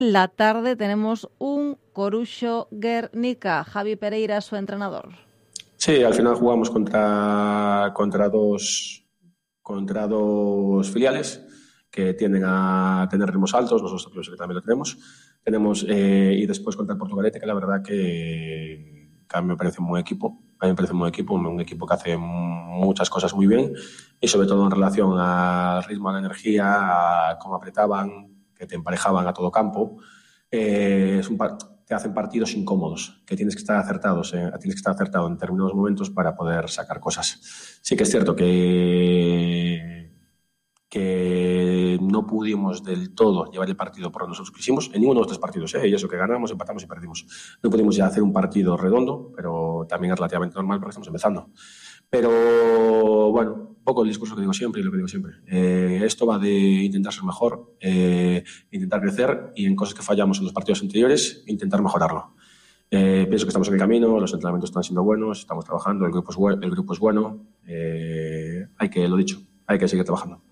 la tarde tenemos un Coruxo Guernica. Javi Pereira, su entrenador. Sí, al final jugamos contra dos filiales que tienden a tener ritmos altos, nosotros también lo tenemos, y después contra el Portugalete, que la verdad que a mí me parece un buen equipo, un equipo que hace muchas cosas muy bien y sobre todo en relación al ritmo, a la energía, a cómo apretaban, que te emparejaban a todo campo. Te hacen partidos incómodos, que tienes que estar acertado en determinados momentos para poder sacar cosas. Sí que es cierto que no pudimos del todo llevar el partido por nosotros quisimos en ninguno de los tres partidos, y eso que ganamos, empatamos y perdimos. No pudimos ya hacer un partido redondo, pero también es relativamente normal porque estamos empezando. Pero bueno, un poco el discurso que digo siempre y lo que digo siempre. Esto va de intentar ser mejor, intentar crecer y en cosas que fallamos en los partidos anteriores, intentar mejorarlo. Pienso que estamos en el camino, los entrenamientos están siendo buenos, estamos trabajando, el grupo es bueno. Lo dicho, hay que seguir trabajando.